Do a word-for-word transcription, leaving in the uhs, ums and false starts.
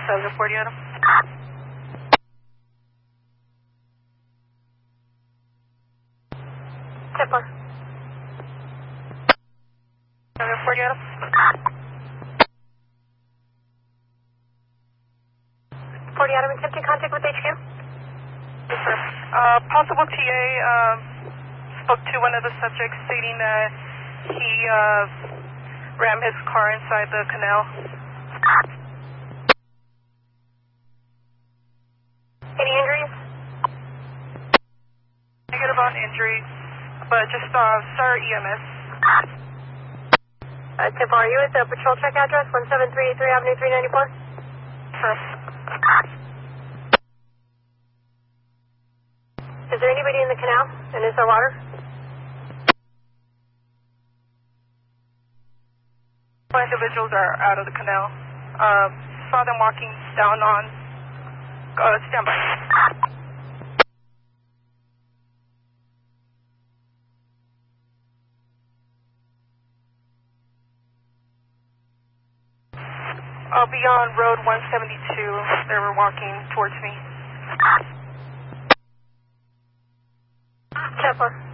seven forty Adam. Tipler. seven forty Adam. forty Adam, attempting contact with H Q. Yes, sir. Uh, possible T A um, spoke to one of the subjects stating that he uh, rammed his car inside the canal. Any injuries? Negative on injury, but just uh, Star E M S. Uh, Tipler, are you at the patrol check address, one seven three eight three Avenue three ninety-four? Sir. Is there anybody in the canal? And is there water? All individuals are out of the canal. Uh, saw them walking down on uh, standby. I'll be on road one seventy-two. They were walking towards me. Tipler.